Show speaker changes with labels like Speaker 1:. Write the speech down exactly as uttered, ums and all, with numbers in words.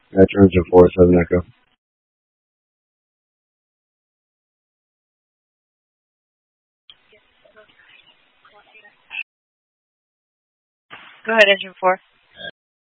Speaker 1: Metro Engine four, seven Echo.
Speaker 2: Go ahead, engine four.